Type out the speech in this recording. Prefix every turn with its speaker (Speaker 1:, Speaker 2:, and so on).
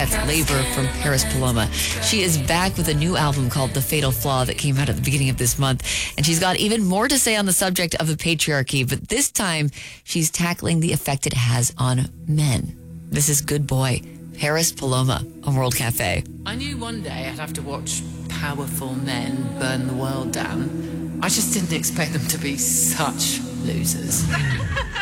Speaker 1: That's Labor from Paris Paloma. She is back with a new album called The Fatal Flaw that came out at the beginning of this month. And she's got even more to say on the subject of the patriarchy, but this time she's tackling the effect it has on men. This is Good Boy, Paris Paloma on World Cafe.
Speaker 2: I knew one day I'd have to watch powerful men burn the world down. I just didn't expect them to be such losers.